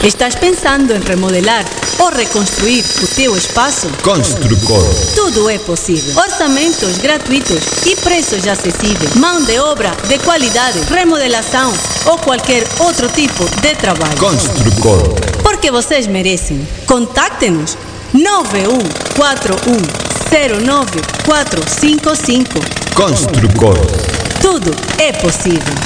Estás pensando em remodelar ou reconstruir o teu espaço? Construcor. Tudo é possível. Orçamentos gratuitos e preços acessíveis. Mão de obra de qualidade, remodelação ou qualquer outro tipo de trabalho. Construcor. Porque vocês merecem. Contacte-nos 9141094555. Construcor. Tudo é possível.